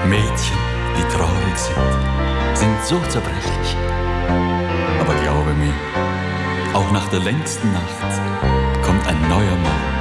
Mädchen, die traurig sind so zerbrechlich. Aber glaube mir, auch nach der längsten Nacht kommt ein neuer Morgen.